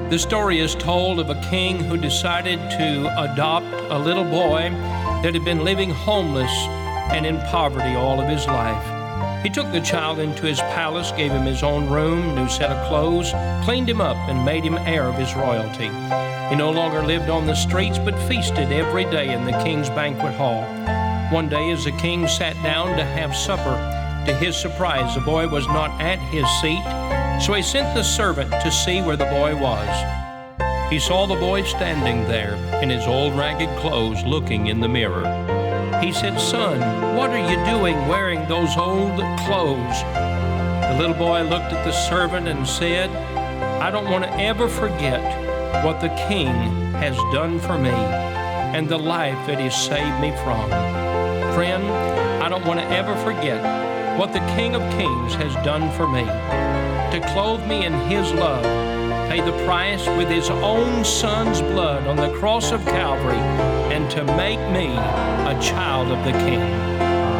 The story is told of a king who decided to adopt a little boy that had been living homeless and in poverty all of his life. He took the child into his palace, gave him his own room, new set of clothes, cleaned him up, and made him heir of his royalty. He no longer lived on the streets, but feasted every day in the king's banquet hall. One day, as the king sat down to have supper, to his surprise, the boy was not at his seat, so he sent the servant to see where the boy was. He saw the boy standing there in his old ragged clothes, looking in the mirror. He said, "Son, what are you doing wearing those old clothes?" The little boy looked at the servant and said, "I don't want to ever forget what the king has done for me and the life that he saved me from. Friend, I don't want to ever forget what the King of Kings has done for me. To clothe me in his love, pay the price with his own son's blood on the cross of Calvary, and to make me a child of the King."